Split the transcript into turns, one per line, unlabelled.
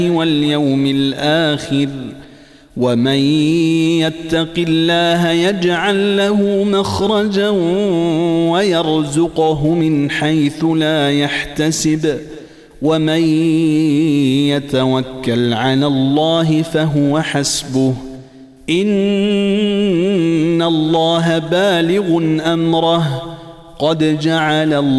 واليوم الآخر ومن يتق الله يجعل له مخرجا ويرزقه من حيث لا يحتسب ومن يتوكل على الله فهو حسبه إن الله بالغ أمره قد جعل الله